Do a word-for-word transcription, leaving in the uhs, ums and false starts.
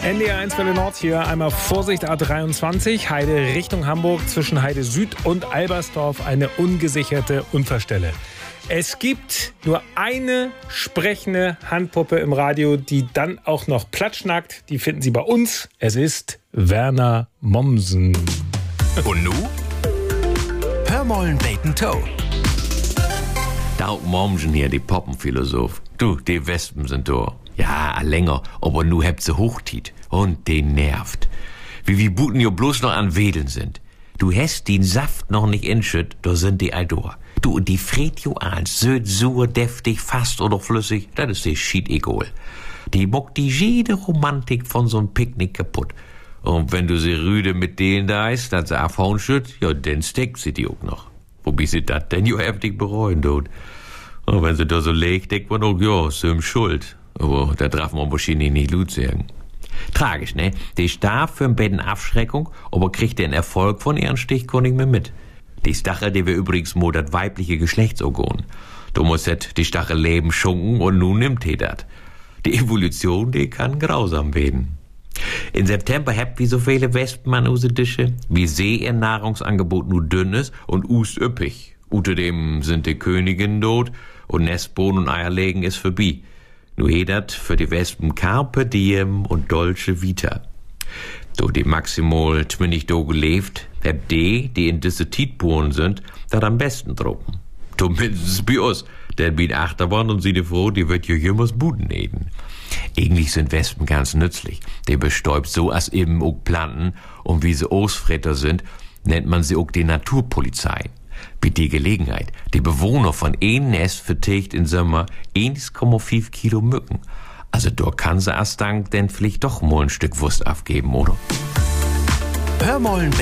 N D R eins Welle Nord hier, einmal Vorsicht A dreiundzwanzig, Heide Richtung Hamburg, zwischen Heide Süd und Albersdorf eine ungesicherte Unfallstelle. Es gibt nur eine sprechende Handpuppe im Radio, die dann auch noch platschnackt. Die finden Sie bei uns. Es ist Werner Mommsen. Und nu? Hörmollen Bacon Toe. Daug Mommsen hier, die Poppenphilosoph. Du, die Wespen sind da. Ja, länger, aber nu hebt sie hochtit. Und den nervt. Wie wie Buten jo bloß noch an Wedeln sind. Du hast den Saft noch nicht inschütt, da sind die Eidor. Du, und die fried jo an, söd, sur, deftig, fast oder flüssig, das ist die Schied egal. Die mockt die jede Romantik von so'n Picknick kaputt. Und wenn du sie rüde mit denen da ist, dass sie abhauen schütt, ja, dann steckt sie die auch noch. Wobei sie dat denn jo heftig bereuen tut. Und wenn sie da so legt, denkt man auch, ja, sie schuld. Aber da darf man wahrscheinlich nicht Lut sagen. Tragisch, ne? Die starb für ein Betten Abschreckung, aber kriegt den Erfolg von ihren Stichkundigen mehr mit. Die Stachel, die wir übrigens mo dat weibliche Geschlechtsorgan. Du musst et die Stachel leben schunken und nun nimmt he dat. Die Evolution, die kann grausam werden. In September habt wie so viele Wespen an use Dische, wie See ihr Nahrungsangebot nur dünn ist und ust üppig. Außerdem sind die Königinnen tot und Nestbohnen und Eierlegen ist vorbei. Nu hedat für die Wespen Carpe Diem und Dolce Vita. Do die maximal zwanzig do gelebt, hab die, die in diese Tietbohren sind, dat am besten trocken. Zumindest bei uns. Der biet Achterbahn und sie die froh, die wird jo jümmers Buden eden. Eigentlich sind Wespen ganz nützlich. Die bestäubt so als eben auch Planten und wie sie Ausfretter sind, nennt man sie auch die Naturpolizei. Bei die Gelegenheit, die Bewohner von ein Nest vertilgt im Sommer eins Komma fünf Kilo Mücken. Also da kann sie erst dank denn vielleicht doch mal ein Stück Wurst abgeben, oder? Hörmollen